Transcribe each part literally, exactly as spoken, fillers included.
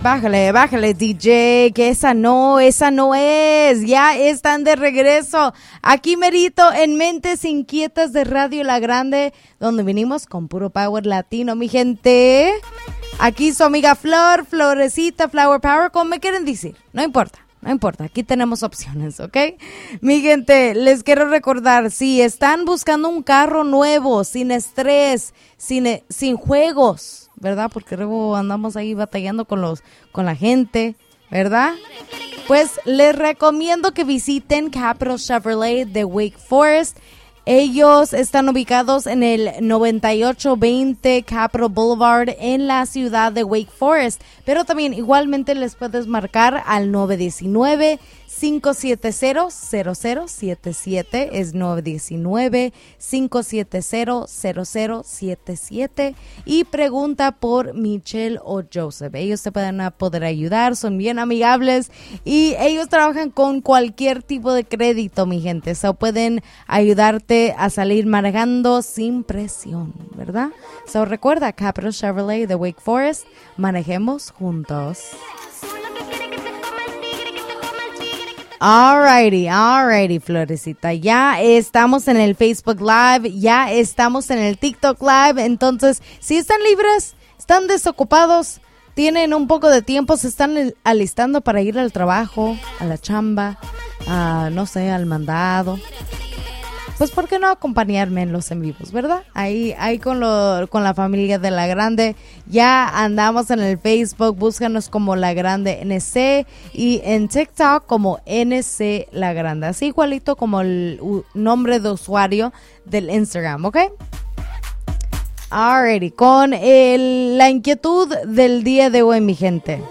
Bájale, bájale, D J, que esa no, esa no es. Ya están de regreso. Aquí merito en Mentes Inquietas de Radio La Grande, donde vinimos con puro power latino, mi gente. Aquí su amiga Flor, Florecita, Flower Power, como me quieren decir. No importa, no importa. Aquí tenemos opciones, ¿ok? Mi gente, les quiero recordar, si están buscando un carro nuevo, sin estrés, sin, sin juegos, ¿verdad? Porque luego andamos ahí batallando con los con la gente, ¿verdad? Pues les recomiendo que visiten Capital Chevrolet de Wake Forest. Ellos están ubicados en el noventa y ocho veinte Capital Boulevard en la ciudad de Wake Forest. Pero también igualmente les puedes marcar al nueve uno nueve, cinco siete cero, cero cero siete siete. Es nueve uno nueve, cinco siete cero, cero cero siete siete. Y pregunta por Michelle o Joseph. Ellos te pueden poder ayudar, son bien amigables y ellos trabajan con cualquier tipo de crédito, mi gente. So pueden ayudarte a salir manejando sin presión, ¿verdad? So recuerda, Capital Chevrolet de Wake Forest, manejemos juntos. Alrighty, alrighty, Florecita. Ya estamos en el Facebook Live, ya estamos en el TikTok Live. Entonces, si están libres, están desocupados, tienen un poco de tiempo, se están alistando para ir al trabajo, a la chamba, a, no sé, al mandado, pues ¿por qué no acompañarme en los en vivos, verdad? Ahí, ahí con, lo, con la familia de La Grande. Ya andamos en el Facebook, búscanos como La Grande N C y en TikTok como N C La Grande, así igualito como el u, nombre de usuario del Instagram, ¿ok? Alrighty, con el, la inquietud del día de hoy, mi gente.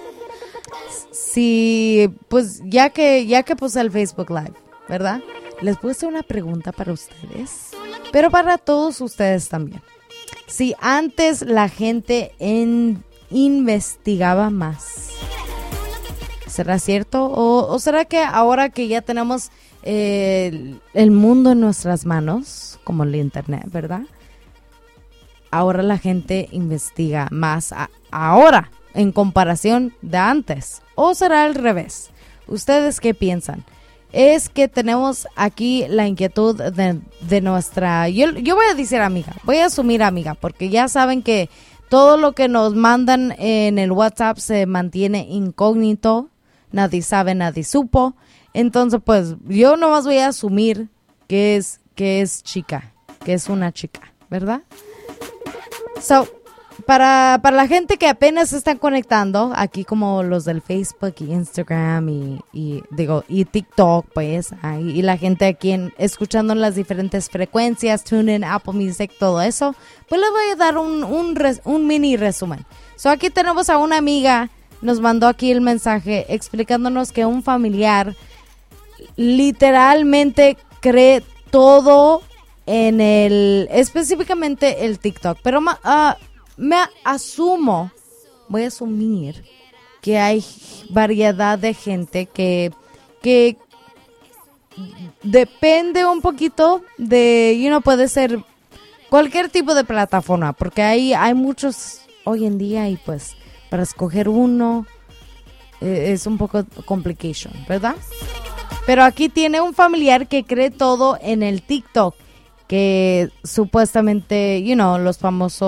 Sí, pues ya que, ya que puse el Facebook Live, ¿verdad? Les puse una pregunta para ustedes, pero para todos ustedes también. Si antes la gente en, investigaba más, ¿será cierto? ¿O, o será que ahora que ya tenemos eh, el, el mundo en nuestras manos, como el internet, ¿verdad? Ahora la gente investiga más a, ahora en comparación de antes. ¿O será al revés? ¿Ustedes qué piensan? Es que tenemos aquí la inquietud de, de nuestra... Yo, yo voy a decir amiga, voy a asumir amiga, porque ya saben que todo lo que nos mandan en el WhatsApp se mantiene incógnito, nadie sabe, nadie supo. Entonces, pues, yo nomás voy a asumir que es, que es chica, que es una chica, ¿verdad? So, Para, para la gente que apenas se están conectando, aquí como los del Facebook y Instagram y, y digo y TikTok, pues, ahí, y la gente aquí en, escuchando en las diferentes frecuencias, TuneIn, Apple Music, todo eso, pues les voy a dar un, un, res, un mini resumen. So, aquí tenemos a una amiga, nos mandó aquí el mensaje explicándonos que un familiar literalmente cree todo en el, específicamente el TikTok, pero uh, me asumo, voy a asumir que hay variedad de gente que, que depende un poquito de, you know, puede ser cualquier tipo de plataforma, porque hay, hay muchos hoy en día y pues para escoger uno eh, es un poco complication, ¿verdad? Pero aquí tiene un familiar que cree todo en el TikTok, que supuestamente, you know, los famosos